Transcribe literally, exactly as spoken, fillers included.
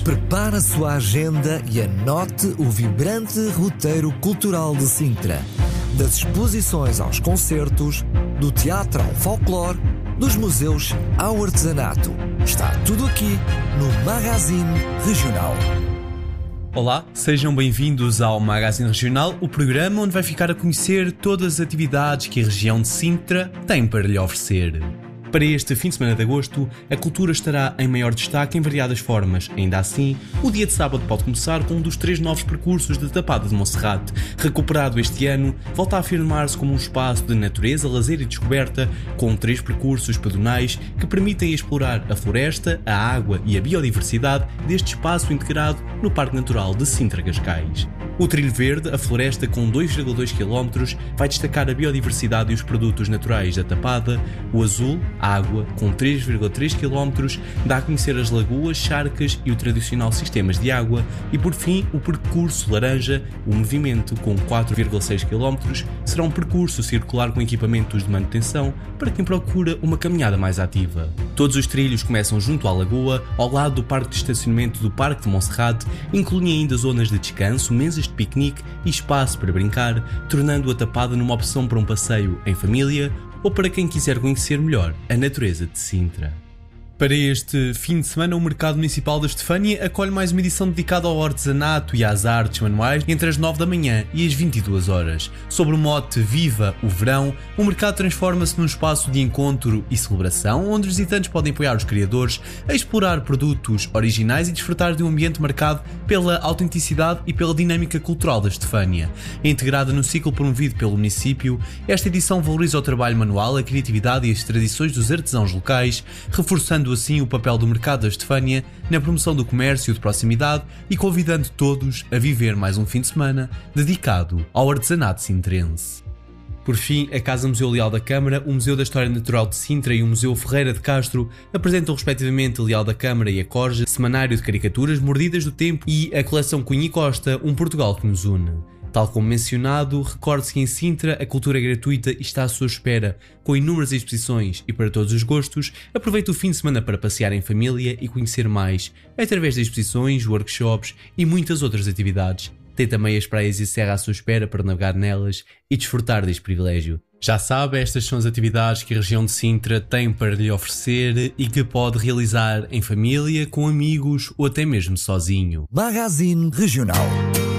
Prepare a sua agenda e anote o vibrante roteiro cultural de Sintra. Das exposições aos concertos, do teatro ao folclore, dos museus ao artesanato. Está tudo aqui no Magazine Regional. Olá, sejam bem-vindos ao Magazine Regional, o programa onde vai ficar a conhecer todas as atividades que a região de Sintra tem para lhe oferecer. Para este fim de semana de agosto, a cultura estará em maior destaque em variadas formas. Ainda assim, o dia de sábado pode começar com um dos três novos percursos da Tapada de Monserrate. Recuperado este ano, volta a afirmar-se como um espaço de natureza, lazer e descoberta, com três percursos pedonais que permitem explorar a floresta, a água e a biodiversidade deste espaço integrado no Parque Natural de Sintra-Cascais. O Trilho Verde, a floresta com dois vírgula dois quilómetros, vai destacar a biodiversidade e os produtos naturais da Tapada. O Azul, a água, com três vírgula três quilómetros, dá a conhecer as lagoas, charcas e o tradicional sistemas de água. E por fim, o percurso Laranja, o movimento, com quatro vírgula seis quilómetros, será um percurso circular com equipamentos de manutenção para quem procura uma caminhada mais ativa. Todos os trilhos começam junto à lagoa, ao lado do parque de estacionamento do Parque de Monserrate, incluem ainda zonas de descanso, mesas de piquenique e espaço para brincar, tornando a Tapada numa opção para um passeio em família ou para quem quiser conhecer melhor a natureza de Sintra. Para este fim de semana, o Mercado Municipal da Estefânia acolhe mais uma edição dedicada ao artesanato e às artes manuais entre as nove da manhã e as vinte e duas horas. Sob o mote Viva o Verão, o mercado transforma-se num espaço de encontro e celebração, onde os visitantes podem apoiar os criadores a explorar produtos originais e desfrutar de um ambiente marcado pela autenticidade e pela dinâmica cultural da Estefânia. Integrada no ciclo promovido pelo município, esta edição valoriza o trabalho manual, a criatividade e as tradições dos artesãos locais, reforçando assim o papel do mercado da Estefânia na promoção do comércio de proximidade e convidando todos a viver mais um fim de semana dedicado ao artesanato sintrense. Por fim, a Casa Museu Leal da Câmara, o Museu da História Natural de Sintra e o Museu Ferreira de Castro apresentam respectivamente Leal da Câmara e a Corja, semanário de caricaturas mordidas do tempo, e a coleção Cunha e Costa, um Portugal que nos une. Tal como mencionado, recorde-se que em Sintra a cultura é gratuita e está à sua espera, com inúmeras exposições e para todos os gostos. Aproveite o fim de semana para passear em família e conhecer mais, através de exposições, workshops e muitas outras atividades. Tem também as praias e a serra à sua espera para navegar nelas e desfrutar deste privilégio. Já sabe, estas são as atividades que a região de Sintra tem para lhe oferecer e que pode realizar em família, com amigos ou até mesmo sozinho. Magazine Regional.